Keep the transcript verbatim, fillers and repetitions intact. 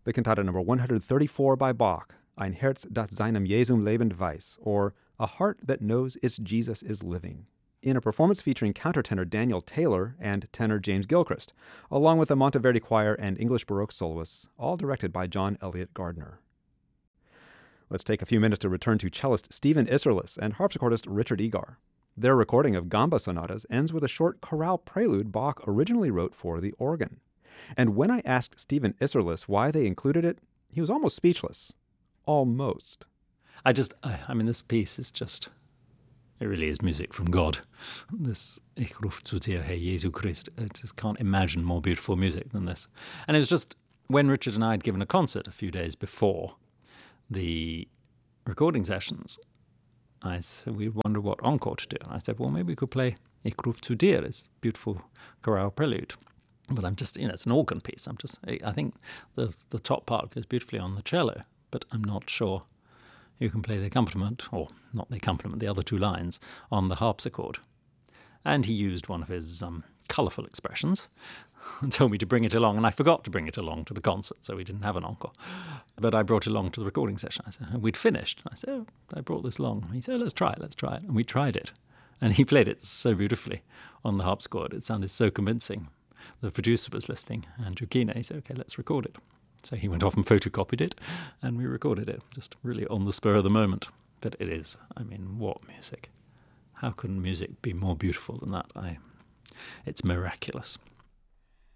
the cantata number one hundred thirty-four by Bach, Ein Herz, das seinem Jesum lebend weiß, or A Heart That Knows Its Jesus Is Living, in a performance featuring countertenor Daniel Taylor and tenor James Gilchrist, along with the Monteverdi Choir and English Baroque soloists, all directed by John Elliott Gardner. Let's take a few minutes to return to cellist Stephen Isserlis and harpsichordist Richard Egar. Their recording of Gamba sonatas ends with a short chorale prelude Bach originally wrote for the organ. And when I asked Stephen Isserlis why they included it, he was almost speechless. Almost. I just, I, I mean, this piece is just, it really is music from God. This Ich ruf zu dir, Herr Jesu Christ. I just can't imagine more beautiful music than this. And it was just when Richard and I had given a concert a few days before the recording sessions, I said, we wondered what encore to do. And I said, well, maybe we could play Ich ruf zu dir, this beautiful chorale prelude. But I'm just, you know, it's an organ piece. I'm just, I think the the top part goes beautifully on the cello, but I'm not sure who can play the accompaniment, or not the accompaniment, the other two lines, on the harpsichord. And he used one of his um, colourful expressions and told me to bring it along, and I forgot to bring it along to the concert, so we didn't have an encore. But I brought it along to the recording session. I said, and we'd finished. I said, oh, I brought this along. He said, let's try it, let's try it. And we tried it. And he played it so beautifully on the harpsichord. It sounded so convincing. The producer was listening, Andrew Keener. He said, okay, let's record it. So he went off and photocopied it, and we recorded it, just really on the spur of the moment. But it is, I mean, what music? How can music be more beautiful than that? I, it's miraculous.